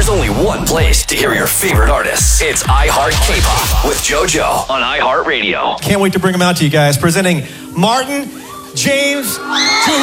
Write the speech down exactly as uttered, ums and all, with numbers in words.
There's only one place to hear your favorite artists. It's iHeart K-Pop with JoJo on iHeartRadio. Can't wait to bring them out to you guys. Presenting Martin, James, Julian.